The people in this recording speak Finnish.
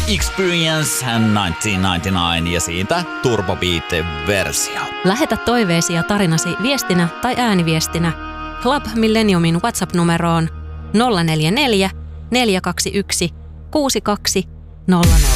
Experience 1999 ja siitä Turbo Beat-versio. Lähetä toiveesi ja tarinasi viestinä tai ääniviestinä Club Millenniumin WhatsApp-numeroon 044 421 6200.